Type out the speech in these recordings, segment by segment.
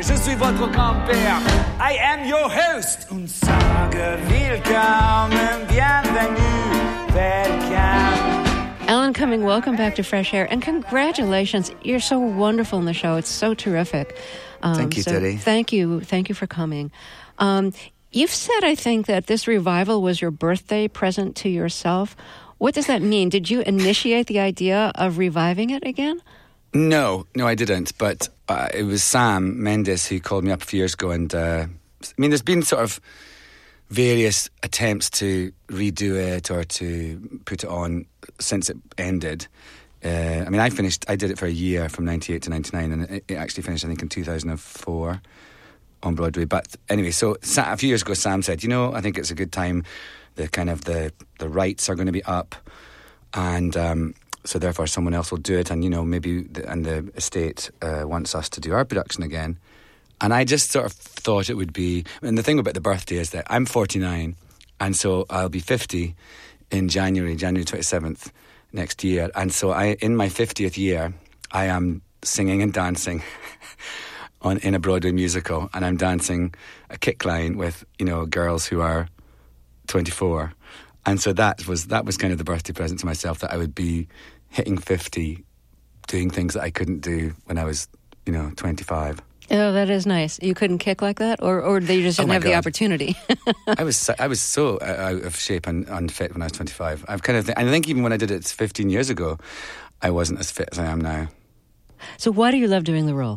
Je suis votre grand-père. I am your host. Und sage willkommen, bienvenue, welcome. Alan Cumming, welcome back to Fresh Air, and congratulations. You're so wonderful in the show. It's so terrific. Thank you, Teddy. Thank you for coming. You've said, I think, that this revival was your birthday present to yourself. What does that mean? Did you initiate the idea of reviving it again? No, I didn't. But it was Sam Mendes who called me up a few years ago. And, there's been sort of various attempts to redo it or to put it on since it ended. I did it for a year from 98 to 99, and it actually finished, I think, in 2004 on Broadway. But anyway, so a few years ago, Sam said, I think it's a good time. The rights are going to be up, and so therefore someone else will do it, and maybe the estate wants us to do our production again. And I just sort of thought it would be, and the thing about the birthday is that I'm 49, and so I'll be 50 in January 27th next year. And so in my 50th year, I am singing and dancing in a Broadway musical, and I'm dancing a kick line with, girls who are 24. And so that was kind of the birthday present to myself, that I would be hitting 50 doing things that I couldn't do when I was, 25. Oh, that is nice. You couldn't kick like that, or they just didn't have the opportunity. I was so out of shape and unfit when I was 25. I think even when I did it 15 years ago, I wasn't as fit as I am now. So why do you love doing the role?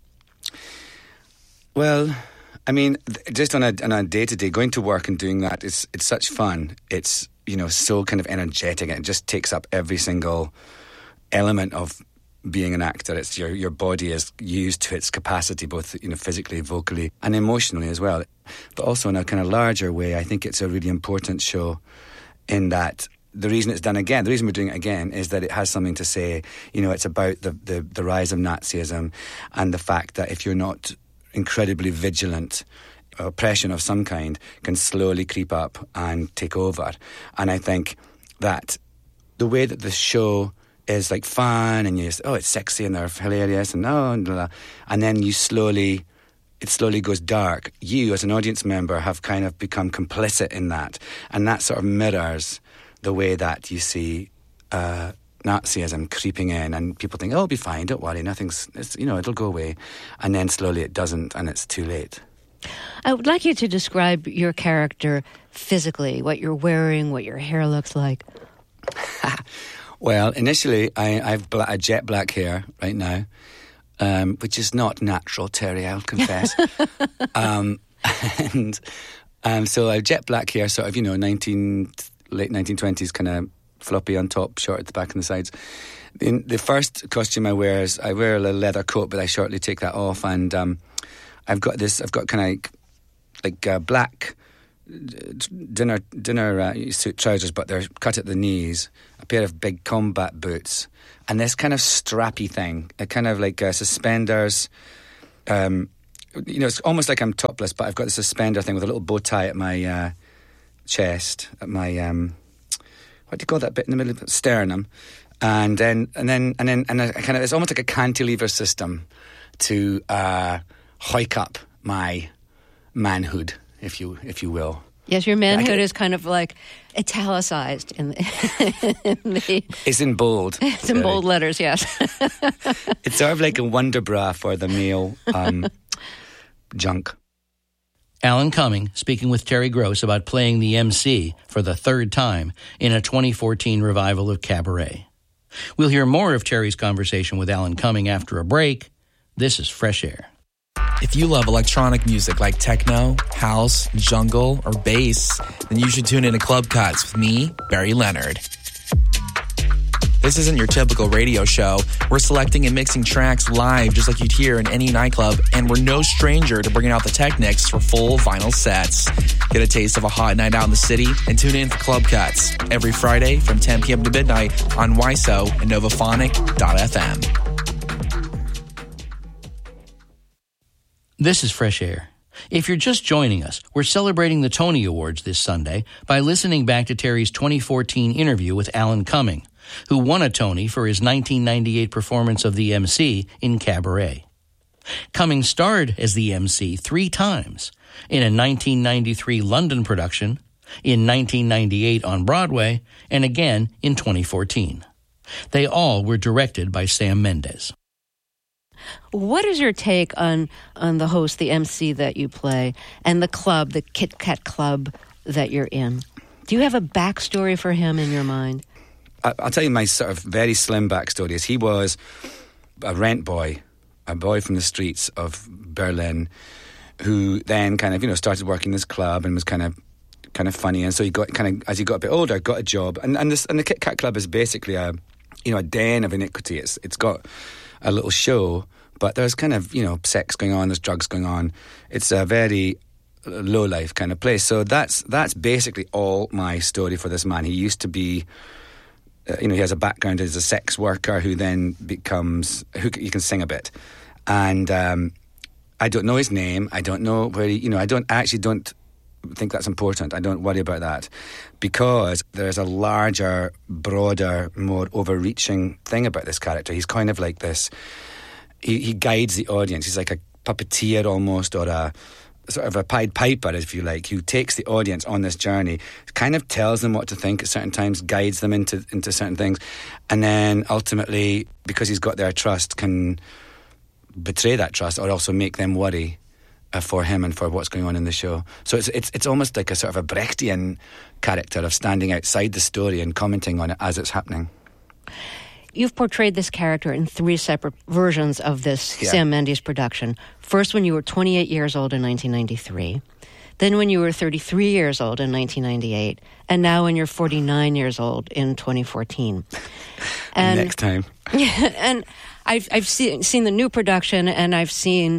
Well, just on a day-to-day, going to work and doing that, it's such fun. It's, so kind of energetic, and it just takes up every single element of being an actor. It's your body is used to its capacity, both physically, vocally, and emotionally as well. But also in a kind of larger way, I think it's a really important show in that the reason it's done again, the reason we're doing it again, is that it has something to say. It's about the rise of Nazism and the fact that if you're not incredibly vigilant, oppression of some kind can slowly creep up and take over. And I think that the way that the show is like fun, and it's sexy and they're hilarious and and then it slowly goes dark. You as an audience member have kind of become complicit in that, and that sort of mirrors the way that you see Nazism creeping in, and people think, it'll be fine, don't worry, it'll go away, and then slowly it doesn't, and it's too late. I would like you to describe your character physically, what you're wearing, what your hair looks like. Well, initially, I've a jet black hair right now, which is not natural, Terry, I'll confess. So I have jet black hair, sort of, late 1920s, kind of floppy on top, short at the back and the sides. The first costume I wear is I wear a leather coat, but I shortly take that off, and I've got kind of like black dinner suit trousers, but they're cut at the knees, a pair of big combat boots, and this kind of strappy thing, a kind of like suspenders. It's almost like I'm topless, but I've got the suspender thing with a little bow tie at my chest, at my what do you call that bit in the middle of the sternum, and then it's almost like a cantilever system to hike up my manhood, if you will. Yes, your manhood is kind of like italicized in the It's in bold. It's in bold letters, yes. It's sort of like a wonder bra for the male junk. Alan Cumming speaking with Terry Gross about playing the MC for the third time in a 2014 revival of Cabaret. We'll hear more of Terry's conversation with Alan Cumming after a break. This is Fresh Air. If you love electronic music like techno, house, jungle, or bass, then you should tune in to Club Cuts with me, Barry Leonard. This isn't your typical radio show. We're selecting and mixing tracks live just like you'd hear in any nightclub, and we're no stranger to bringing out the Technics for full vinyl sets. Get a taste of a hot night out in the city and tune in for Club Cuts every Friday from 10 p.m. to midnight on YSO and Novaphonic.fm. This is Fresh Air. If you're just joining us, we're celebrating the Tony Awards this Sunday by listening back to Terry's 2014 interview with Alan Cumming, who won a Tony for his 1998 performance of the MC in Cabaret. Cumming starred as the MC 3 times, in a 1993 London production, in 1998 on Broadway, and again in 2014. They all were directed by Sam Mendes. What is your take on the host, the MC that you play, and the club, the Kit Kat Club that you're in? Do you have a backstory for him in your mind? I'll tell you my sort of very slim backstory. Is he was a rent boy, a boy from the streets of Berlin, who then kind of, started working this club and was kind of funny. And so he got as he got a bit older, got a job. And the Kit Kat Club is basically a den of iniquity. It's got a little show, but there's kind of, sex going on, there's drugs going on. It's a very low life kind of place. So that's basically all my story for this man. He used to be, he has a background as a sex worker who then becomes, he can sing a bit. And I don't know his name. I don't know where he, I don't think that's important. I don't worry about that, because there's a larger, broader, more overreaching thing about this character. He's kind of like this, he guides the audience. He's like a puppeteer almost, or a sort of a Pied Piper, if you like, who takes the audience on this journey, kind of tells them what to think at certain times, guides them into certain things, and then ultimately, because he's got their trust, can betray that trust or also make them worry for him and for what's going on in the show. So it's almost like a sort of a Brechtian character of standing outside the story and commenting on it as it's happening. You've portrayed this character in 3 separate versions of this Sam Mendes production. First when you were 28 years old in 1993, then when you were 33 years old in 1998, and now when you're 49 years old in 2014. And next time. And I've seen the new production, and I've seen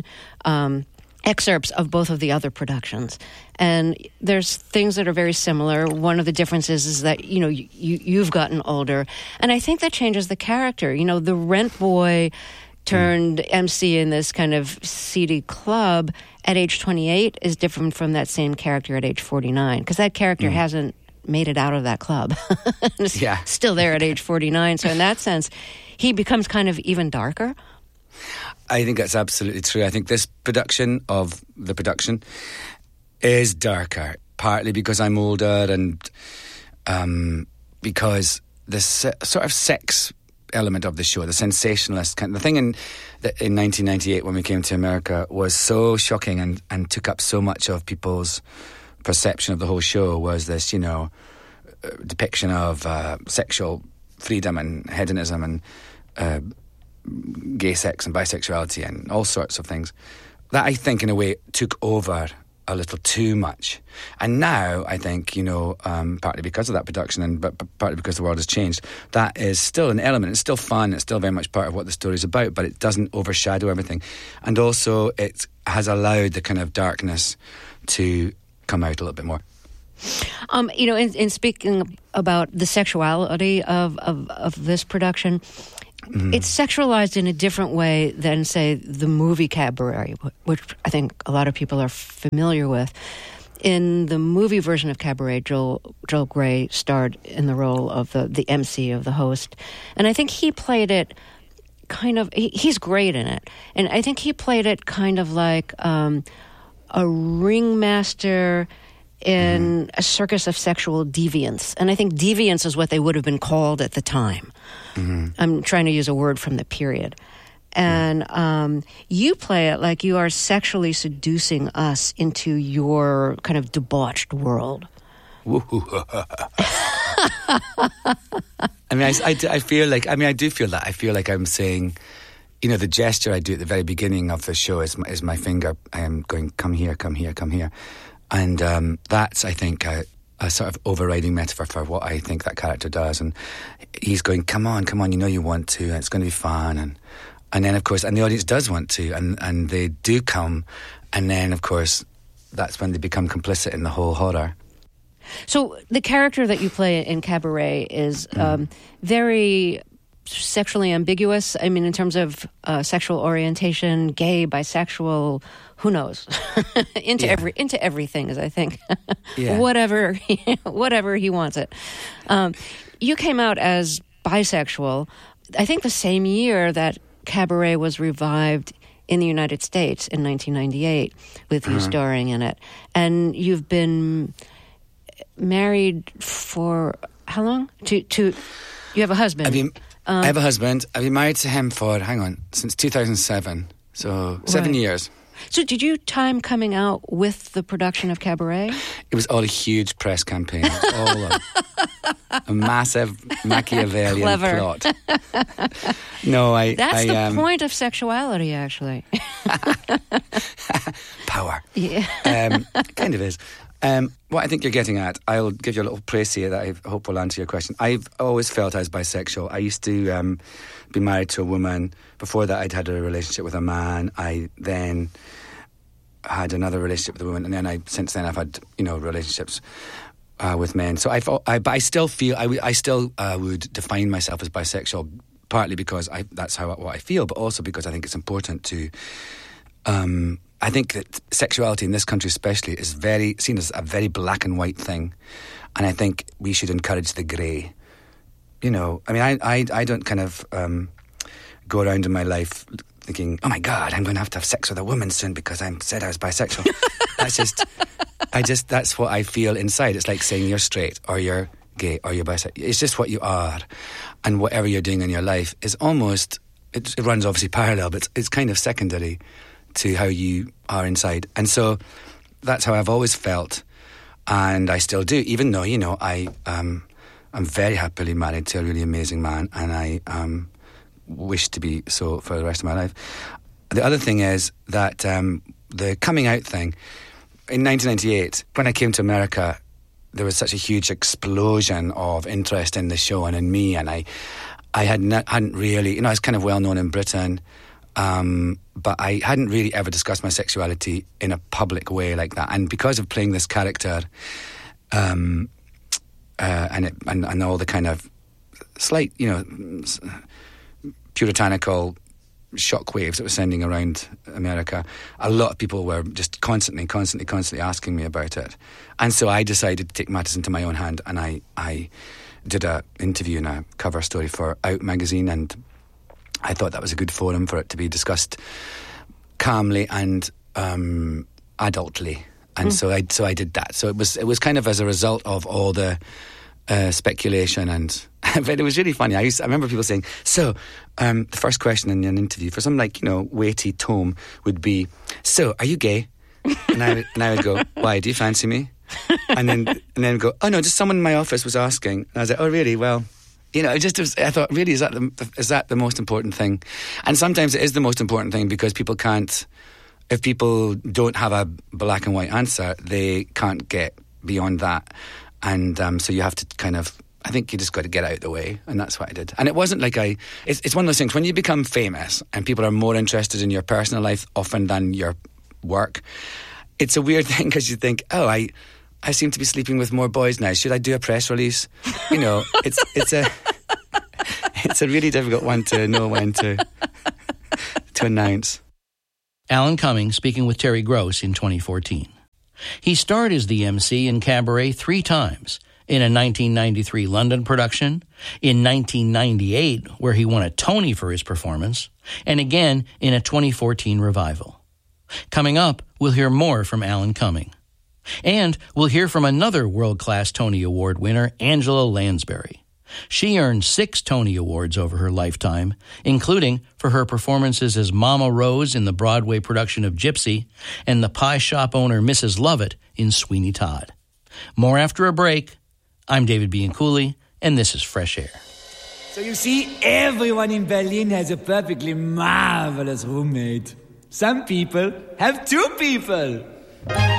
excerpts of both of the other productions, and there's things that are very similar. One of the differences is that you've gotten older, and I think that changes the character. The rent boy turned MC in this kind of seedy club at age 28 is different from that same character at age 49, because that character hasn't made it out of that club. Still there at age 49. So in that sense, he becomes kind of even darker. I think that's absolutely true. I think this production of the production is darker, partly because I'm older and because this sort of sex element of the show, the sensationalist kind of thing in 1998 when we came to America was so shocking and took up so much of people's perception of the whole show, was this, depiction of sexual freedom and hedonism and gay sex and bisexuality and all sorts of things that I think in a way took over a little too much. And now I think, partly because of that production but partly because the world has changed, that is still an element. It's still fun. It's still very much part of what the story's about, but it doesn't overshadow everything. And also it has allowed the kind of darkness to come out a little bit more. In speaking about the sexuality of this production, it's sexualized in a different way than, say, the movie Cabaret, which I think a lot of people are familiar with. In the movie version of Cabaret, Joel Grey starred in the role of the MC, of the host. And I think he played it kind of... He's great in it. And I think he played it kind of like a ringmaster in a circus of sexual deviance. And I think deviance is what they would have been called at the time. I'm trying to use a word from the period. And you play it like you are sexually seducing us into your kind of debauched world. I feel like, I do feel that. I feel like I'm saying, the gesture I do at the very beginning of the show is my finger. I am going, come here, come here, come here. And that's, I think, a sort of overriding metaphor for what I think that character does. And he's going, come on, you want to, and it's going to be fun. And then, of course, and the audience does want to, and they do come. And then, of course, that's when they become complicit in the whole horror. So the character that you play in Cabaret is very sexually ambiguous. I mean, in terms of sexual orientation, gay, bisexual, who knows? into everything, as I think. Whatever he wants it. You came out as bisexual, I think the same year that Cabaret was revived in the United States in 1998 with you starring in it. And you've been married for how long? You have a husband. I have a husband. I've been married to him for, since 2007. So 7 years. So did you time coming out with the production of Cabaret? It was all a huge press campaign. All a massive Machiavellian plot. No, That's the point of sexuality, actually. Power. Yeah. Kind of is. What I think you're getting at, I'll give you a little précis that I hope will answer your question. I've always felt I was bisexual. I used to be married to a woman. Before that, I'd had a relationship with a man. I then had another relationship with a woman, and then since then I've had relationships with men. So but I still feel I still would define myself as bisexual, partly because that's what I feel, but also because I think it's important to. I think that sexuality in this country especially is seen as a very black and white thing, and I think we should encourage the grey. I don't kind of go around in my life thinking, oh my God, I'm going to have sex with a woman soon because I said I was bisexual. That's what I feel inside. It's like saying you're straight or you're gay or you're bisexual. It's just what you are, and whatever you're doing in your life is almost, it runs obviously parallel, but it's kind of secondary to how you are inside. And so that's how I've always felt, and I still do, even though, I'm very happily married to a really amazing man, and I wish to be so for the rest of my life. The other thing is that the coming out thing, in 1998, when I came to America, there was such a huge explosion of interest in the show and in me, and I hadn't really, I was kind of well known in Britain, but I hadn't really ever discussed my sexuality in a public way like that. And because of playing this character, and all the kind of slight, puritanical shockwaves that were sending around America, a lot of people were just constantly asking me about it. And so I decided to take matters into my own hand, and I did an interview and a cover story for Out magazine, and I thought that was a good forum for it to be discussed calmly and adultly. And so I did that. So it was kind of as a result of all the speculation, and but it was really funny. I remember people saying, the first question in an interview for some weighty tome would be, so are you gay? And I would go, why, do you fancy me? And then go, oh no, just someone in my office was asking. And I was like, oh really? Well, I thought, really, is that the most important thing? And sometimes it is the most important thing, because people can't, if people don't have a black and white answer, they can't get beyond that. And so you have to kind of, I think you just got to get out of the way, and that's what I did. And it wasn't like it's one of those things, when you become famous and people are more interested in your personal life often than your work, it's a weird thing, because you think, oh, I seem to be sleeping with more boys now. Should I do a press release? It's a really difficult one to know when to announce. Alan Cumming speaking with Terry Gross in 2014. He starred as the MC in Cabaret 3 times, in a 1993 London production, in 1998, where he won a Tony for his performance, and again in a 2014 revival. Coming up, we'll hear more from Alan Cumming. And we'll hear from another world-class Tony Award winner, Angela Lansbury. She earned 6 Tony Awards over her lifetime, including for her performances as Mama Rose in the Broadway production of Gypsy and the pie shop owner Mrs. Lovett in Sweeney Todd. More after a break. I'm David Bianculli, and this is Fresh Air. So you see, everyone in Berlin has a perfectly marvelous roommate. Some people have 2 people.